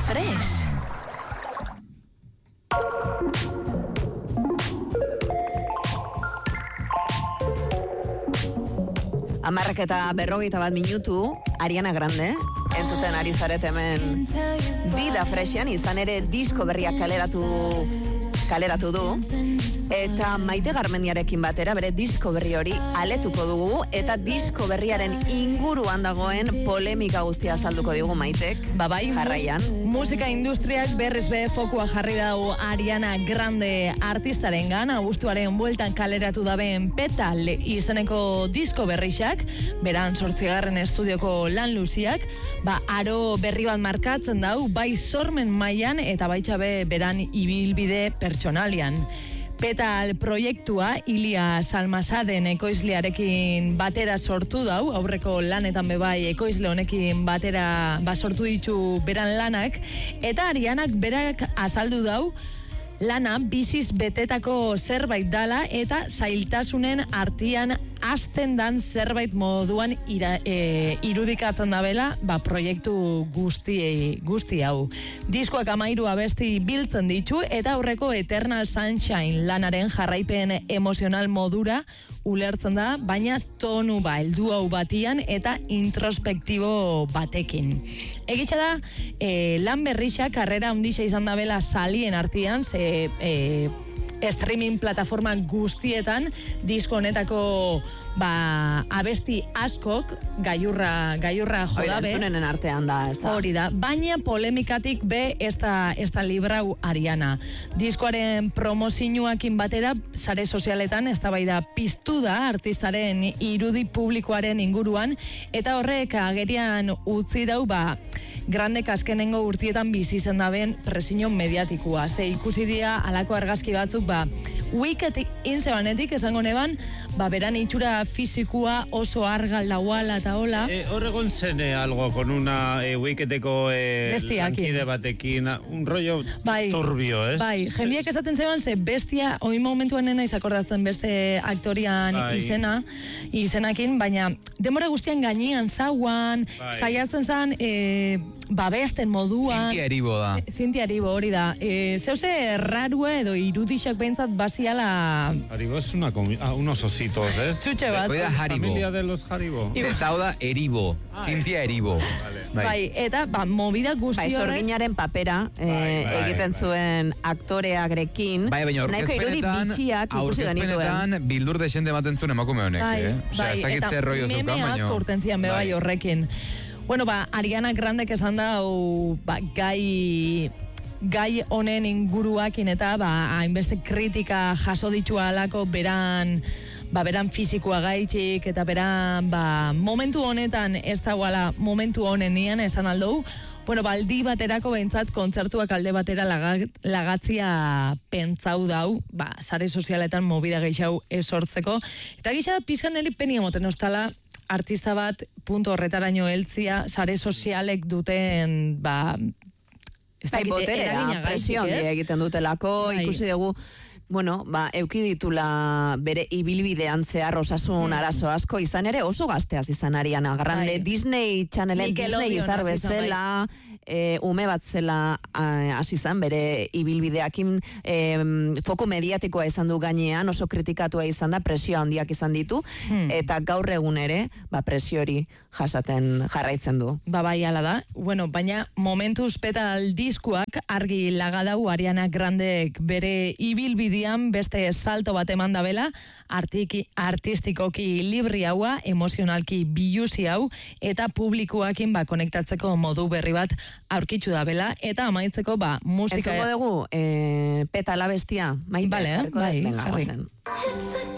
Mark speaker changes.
Speaker 1: Fresh.
Speaker 2: Amarrak eta 41 minutu, Ariana Grande, entzuten ari zaret hemen Dida Freshean, izan ere disko berriak kaleratu du, eta Maite Garmendiarekin batera bere disko berri hori aletuko dugu, eta disko berriaren inguruan dagoen polemika guztia azalduko digu Maitek,
Speaker 3: bai,
Speaker 2: jarraian.
Speaker 3: Musika industriak berriz be fokua jarri dau Ariana Grande artistarengan, abuztuaren bueltan kaleratu daben Petal izeneko disko berrixak, beran 8. estudioko lan luziak, aro berri bat markatzen dau, bai sormen mailan eta baitxabe beran ibilbide pertsonalian. Petal proiektua Ilia Salmasaden ekoizlearekin batera sortu dau, aurreko lanetan bebai ekoizle honekin batera sortu ditu beran lanak, eta Arianak berak azaldu dau lana biziz betetako zerbait dala eta zailtasunen artean hasten dan zerbait moduan irudikatzen dabela proiektu guzti hau. Diskoak 13 abesti biltzen ditu eta aurreko Eternal Sunshine lanaren jarraipen emozional modura ulertzen da, baina tonu heldu hau batian eta introspektibo batekin. Egitza da, lan berrixak karrera handixa izan dabela salien artean, streaming plataforma guztietan disko honetako abesti askok gailurra jodabe.
Speaker 2: Entzunenen artean da, ez da.
Speaker 3: Hori da, baina polemikatik be ez da librau Ariana. Diskoaren promozioakin batera sare sozialetan eztabaida piztu da artistaren irudi publikoaren inguruan, eta horrek agerian utzi dau Grandek azkenengo urtietan bizi zen daben presio mediatikoa. Ze ikusi dira alako argazki batzuk, Wicked inzebanetik esango neban, beran itxura fizikua oso argal dauala eta hola.
Speaker 4: Horregon zen algo con una Wickedeko lankide batekin, un rollo turbio, ez?
Speaker 3: Jendiek esaten zeban, ze bestia, oin momentuan nena izakordatzen beste aktorian izenakin, baina denbora guztian gainean zauan, saiatzen zan, babesten moduan.
Speaker 5: Zintia Eribo
Speaker 3: hori da. Zeuze rarua edo irudixak behintzat basiala...
Speaker 4: Haribo es unos ositos, ¿eh?
Speaker 3: Txutxe bat.
Speaker 5: Oida Haribo.
Speaker 4: Familia de los Haribo.
Speaker 5: Ez da Eribo. Zintia Eribo.
Speaker 3: Eta movida guzti horrek...
Speaker 2: Sorginaren papera egiten zuen aktoreagrekin. Nahiko irudi bitxiak ikusi genituen.
Speaker 5: Aurkezpenetan bildur desente ematen zuen emakume honek. Ez dakit zer rollo zeukan, baina...
Speaker 3: Meme asko urten zian bebai horrekin. Bueno, Ariana Grandek esan da gai honen inguruakin eta hainbeste kritika jaso ditua alako beran fizikoa gaitxik eta beran momentu honetan ez dagoela momentu honenian esan aldou. Bueno, aldi baterako behintzat kontzertuak alde batera lagatzia pentsau dau, sare sozialetan movida gehiago esortzeko. Eta gisa pizkan niri peni emoten ostala, artista bat punto horretaraino heltzia sare sozialek duten
Speaker 2: boterea, presio egiten dutelako, ikusi dugu, euki ditula bere ibilbidean zehar osasun arazo asko, izan ere oso gazteaz izan Ariana Grande, Disney Channelen Disney izar bezala, ume bat zela hasi zan bere ibilbideakin, foku mediatikoa izan du gainean, oso kritikatua izan da, presio handiak izan ditu, eta gaur egun ere, presio hori jasaten jarraitzen du.
Speaker 3: Bai, ala da. Bueno, baina momentuz Petal diskuak argi lagadau Ariana Grandek bere ibilbidean beste salto bat eman dabela, artistikoki libri haua, emozionalki biluzi hau, eta publikoakin konektatzeko modu berri bat aurkitzu dabela, eta amaitzeko musika...
Speaker 2: Entzuko dugu Petal abestia, Maite?
Speaker 3: Bai, jarri.